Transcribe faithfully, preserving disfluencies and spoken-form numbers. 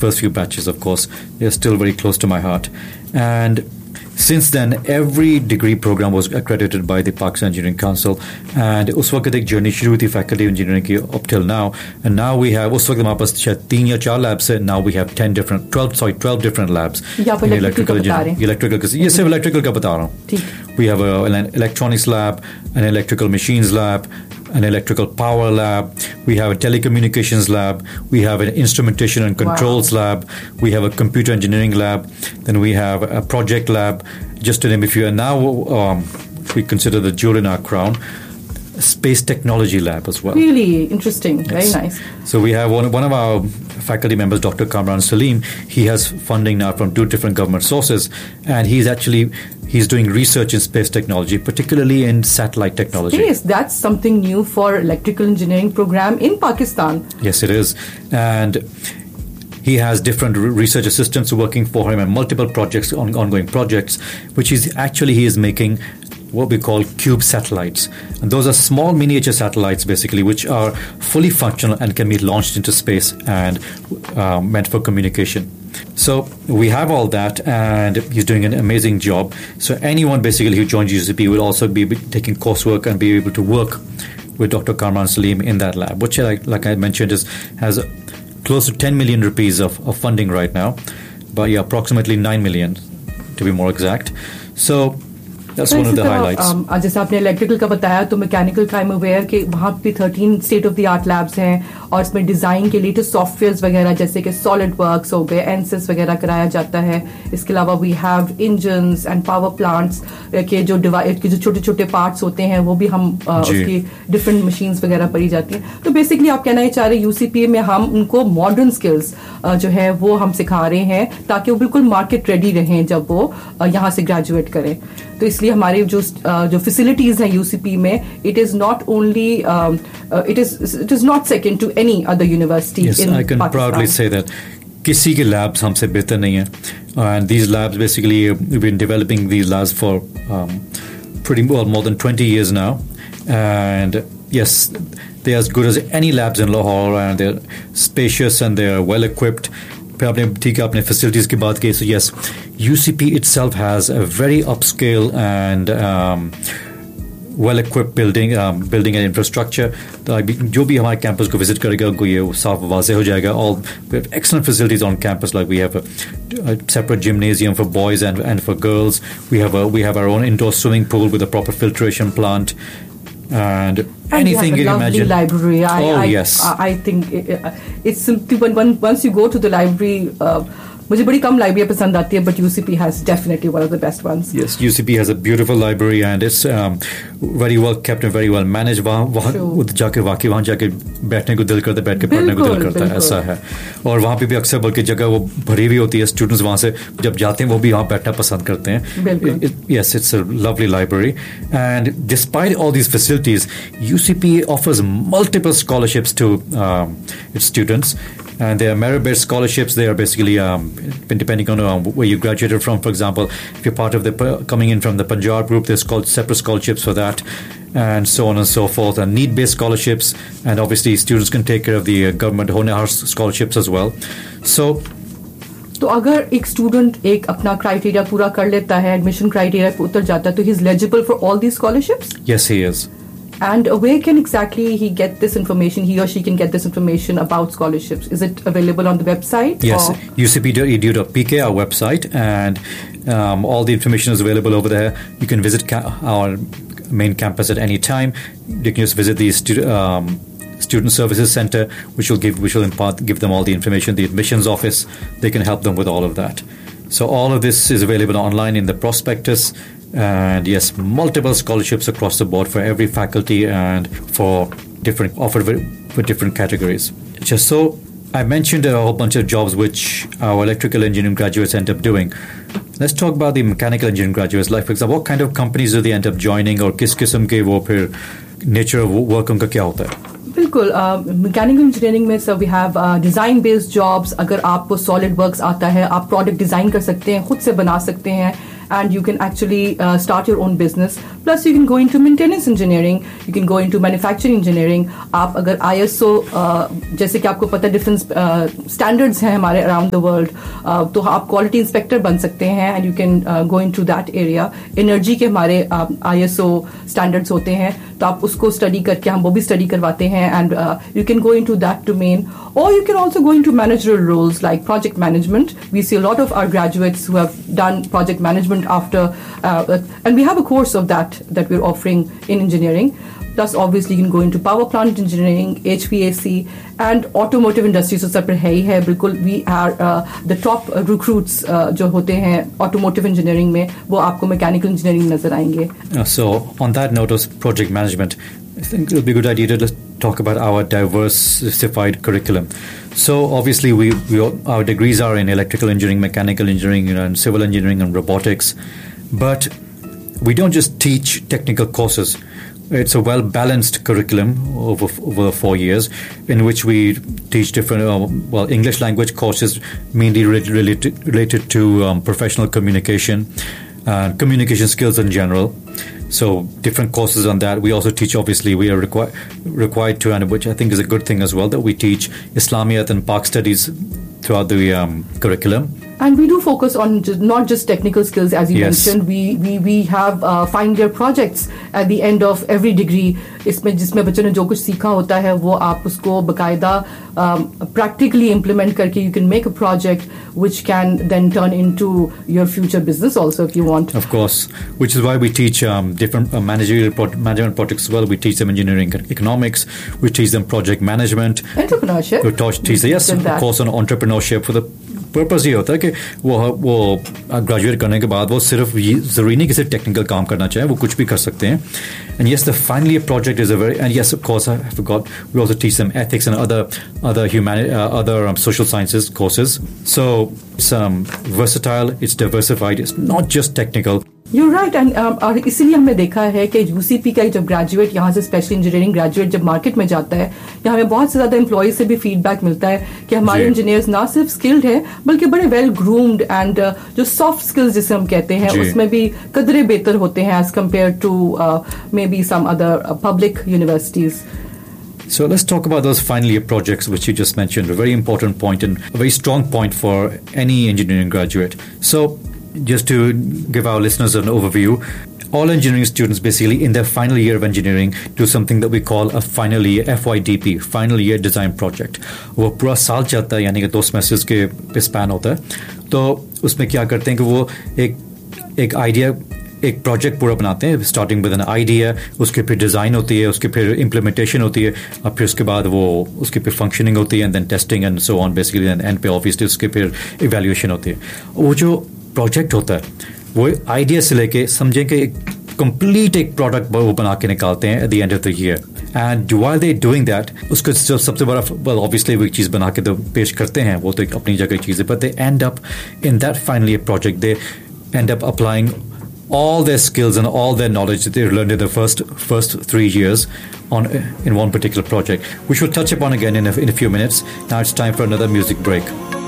first few batches, of course. They're still very close to my heart. And since then, every degree program was accredited by the Pakistan Engineering Council, and उस वक्त एक journey शुरू हुई थी faculty engineering की up till now, and now we have उस वक्त हमारे पास शायद तीन या चार labs है. Now we have ten different, twelve sorry, twelve different labs. या आप electrical का बता रहे हैं? Electrical का, ये सिर्फ electrical का बता रहा हूँ. ठीक. We have a, an electronics lab, an electrical machines lab, an electrical power lab. We have a telecommunications lab. We have an instrumentation and controls wow. lab. We have a computer engineering lab. Then we have a project lab, just to name a few. And now um, we consider the jewel in our crown, a space technology lab as well. Really interesting. Yes. Very nice. So we have one, one of our faculty members, Doctor Kamran Salim. He has funding now from two different government sources, and he's actually he's doing research in space technology, particularly in satellite technology. Space, that's something new for electrical engineering program in Pakistan. Yes, it is. And he has different research assistants working for him and multiple projects, on, ongoing projects, which is actually he is making what we call cube satellites. And those are small miniature satellites, basically, which are fully functional and can be launched into space and uh, meant for communication. So we have all that, and he's doing an amazing job. So anyone basically who joins U C P will also be taking coursework and be able to work with Doctor Kamran Salim in that lab, which, like, like I mentioned, is has close to ten million rupees of, of funding right now, but yeah, approximately nine million to be more exact. So that's one of the highlights. Um, जैसे आपने electrical का बताया, तो mechanical का I am aware कि वहाँ पे thirteen state of the art labs हैं, और इसमें डिजाइन के लेटेस्ट सॉफ्टवेयर्स वगैरह जैसे कि सॉलिड वर्क्स हो गए, एनसिस वगैरह कराया जाता है. इसके अलावा we have engines and power plants के जो डिवाइस के जो छोटे छोटे पार्ट्स होते हैं वो भी हम uh, उसकी डिफरेंट मशीन्स वगैरह पढ़ी जाती हैं. तो बेसिकली आप कहना ये चाह रहे यूसीपीए में हम उनको मॉडर्न स्किल्स uh, जो है वो हम सिखा रहे हैं ताकि वो बिल्कुल मार्केट रेडी रहें जब वो uh, यहाँ से ग्रेजुएट करें. तो इसलिए हमारे जो uh, जो फैसिलिटीज हैं यूसीपी में, it is not only it is it is not second to any other university in I can proudly say that किसी के लैब्स हमसे बेहतर नहीं है. And these labs basically we been developing these labs for pretty well more than twenty years now, and yes, they're as good as any labs in Lahore, and they're spacious and they're well equipped. आपने ठीक है, आपने facilities की बात की, so yes, U C P itself has a very upscale and um, well-equipped building, um, building and infrastructure. तो जो भी हमारे campus को visit करेगा उनको ये साफ वाज़े हो जाएगा. All we have excellent facilities on campus, like we have a, a separate gymnasium for boys and and for girls. We have a we have our own indoor swimming pool with a proper filtration plant. And, and anything you, you can imagine. Library. I, oh I, yes. I, I think it, it's simply when, when once you go to the library. Uh, मुझे बड़ी कम library पसंद आती है, but U C P has definitely one of the best ones. Yes, U C P has a beautiful library and it's um, very well kept and very well managed. वहाँ वहाँ जाके वाकई वहाँ जाके बैठने को दिल करता है, बैठ के पढ़ने को दिल करता है, ऐसा है. और वहाँ पे भी अक्सर बल्कि जगह वो भरी हुई होती है, स्टूडेंट्स वहाँ से जब जाते हैं वो भी वहाँ बैठना पसंद करते हैं. Yes, it's a lovely library, and despite all these facilities, U C P offers multiple scholarships to um, its students. And they are merit-based scholarships. They are basically, um, depending on uh, where you graduated from. For example, if you're part of the coming in from the Punjab group, there's called separate scholarships for that, and so on and so forth. And need-based scholarships, and obviously students can take care of the uh, government Honar scholarships as well. So. तो अगर एक student एक अपना criteria पूरा कर लेता है, admission criteria पे उतर जाता है, तो he is eligible for all these scholarships? Yes, he is. And where can exactly he get this information, he or she can get this information about scholarships? Is it available on the website? Yes, U C P dot E D U dot P K, our website, and um, all the information is available over there. You can visit ca- our main campus at any time. You can just visit the stu- um, Student Services Center, which will give which will impart give them all the information. The admissions office, they can help them with all of that. So all of this is available online in the prospectus. And yes, multiple scholarships across the board for every faculty and for different offered for different categories. Just so I mentioned a whole bunch of jobs which our electrical engineering graduates end up doing. Let's talk about the mechanical engineering graduates. Like for example, what kind of companies do they end up joining, or किस किस्म के वो फिर nature of work उनका क्या होता है? बिल्कुल, मैकेनिकल इंजीनियरिंग में sir we have design based jobs. अगर आपको सॉलिड वर्क्स आता है, आप प्रोडक्ट डिजाइन कर सकते हैं, खुद से बना सकते हैं, and you can actually uh, start your own business. Plus you can go into maintenance engineering, you can go into manufacturing engineering. आप अगर I S O uh, जैसे कि आपको पता है डिफरेंट स्टैंडर्ड्स हैं हमारे अराउंड द वर्ल्ड, तो आप क्वालिटी इंस्पेक्टर बन सकते हैं and you can go into that area. Energy के हमारे I S O स्टैंडर्ड्स होते हैं, तो आप उसको स्टडी करके हम वो भी स्टडी करवाते हैं and you can go into that domain. और you can also go into managerial roles like project management. We C a lot of our graduates who have done project management after uh, and we have a course of that that we're offering in engineering. Plus obviously you can go into power plant engineering, H V A C and automotive industry. So सब है ही है बिल्कुल. We are uh, the top uh, recruits uh, जो होते हैं automotive engineering में, वो आपको mechanical engineering नजर आएंगे. Uh, so on that note of project management, I think it would be a good idea to just talk about our diversified curriculum. So obviously we, we all, our degrees are in electrical engineering, mechanical engineering, you know, and civil engineering and robotics. But we don't just teach technical courses. It's a well-balanced curriculum over over four years in which we teach different, uh, well, English language courses mainly related, related to um, professional communication, uh, communication skills in general. So different courses on that. We also teach, obviously, we are required required to, and which I think is a good thing as well, that we teach Islamiyat and Pak studies throughout the um, curriculum. And we do focus on just, not just technical skills, as you yes. mentioned. We we we have uh, final year projects at the end of every degree. इसमें जिसमें बच्चों ने जो कुछ सीखा होता है वो आप उसको बकायदा practically implement करके you can make a project which can then turn into your future business also if you want. Of course, which is why we teach um, different uh, managerial pro- management projects as well. We teach them engineering and economics. We teach them project management. Entrepreneurship. We teach, teach yes, of course, on entrepreneurship for the purpose ये होता है कि वो वो graduate करने के बाद वो सिर्फ ये ज़रूरी नहीं कि सिर्फ टेक्निकल काम करना चाहे, वो कुछ भी कर सकते हैं. And yes the finally project is a very and yes of course I forgot we also teach them ethics and other other humanity other social sciences courses. So it's versatile, it's diversified, it's not just technical. You're right, and um, और इसीलिए हमने देखा है कि UCP का जब graduate यहाँ से स्पेशल इंजीनियरिंग ग्रेजुएट जब मार्केट में जाता है, यहाँ हमें बहुत से ज़्यादा एम्प्लॉयज से भी फीडबैक मिलता है कि हमारे इंजीनियर्स ना सिर्फ स्किल्ड है बल्कि बड़े वेल ग्रूम्ड एंड जो सॉफ्ट स्किल्स जिसे हम कहते हैं उसमें भी कदरे बेहतर होते हैं as compare to may be some other public universities. So let's talk about those final year projects which you just mentioned, a very important point and a very strong point for any engineering graduate. So just to give our listeners an overview, all engineering students basically in their final year of engineering do something that we call a final year F Y D P, final year design project. वो पूरा साल चलता है, यानी कि दो semesters के span होता है. तो उसमें क्या करते हैं कि वो एक एक आइडिया एक प्रोजेक्ट पूरा बनाते हैं, स्टार्टिंग विद एन आइडिया, उसके फिर डिज़ाइन होती है, उसके फिर इम्प्लीमेंटेशन होती है, और फिर उसके बाद वो उसके फिर फंक्शनिंग होती है, and then testing and so on basically, and पे ऑब्वियसली उसके फिर इवैल्यूएशन होती है. वो जो प्रोजेक्ट होता है वो आइडिया से लेके समझें कि एक कंप्लीट एक प्रोडक्ट वो बना के निकालते हैं at the end of the year. And while they doing that, उसको जो सबसे बड़ा वेल ऑब्वियसली वो एक चीज़ बना के तो पेश करते हैं, वो तो एक अपनी जगह चीज़ है, but they and up in that final year project, they and up applying all their skills and all their knowledge that they learned in the first first three years on in one particular project, which we'll touch upon again in a, in a few minutes. Now it's time for another music break.